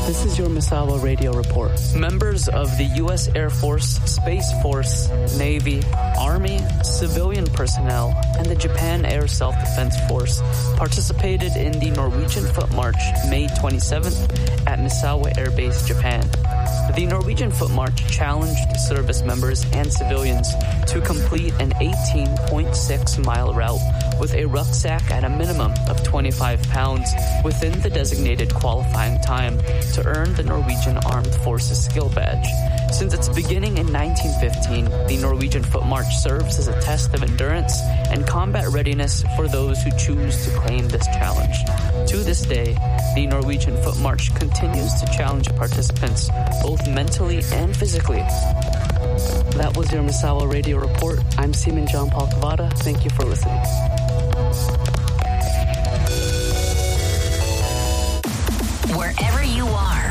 This is your Misawa Radio Report. Members of the U.S. Air Force, Space Force, Navy, Army, civilian personnel, and the Japan Air Self-Defense Force participated in the Norwegian Foot March May 27th at Misawa Air Base, Japan. The Norwegian Foot March challenged service members and civilians to complete an 18.6-mile route with a rucksack at a minimum of 25 pounds within the designated qualifying time to earn the Norwegian Armed Forces Skill Badge. Since its beginning in 1915, the Norwegian Foot March serves as a test of endurance and combat readiness for those who choose to claim this challenge. To this day, the Norwegian Foot March continues to challenge participants both mentally and physically. That was your Misawa Radio Report. I'm Seaman John Paul Cavada. Thank you for listening. Wherever you are,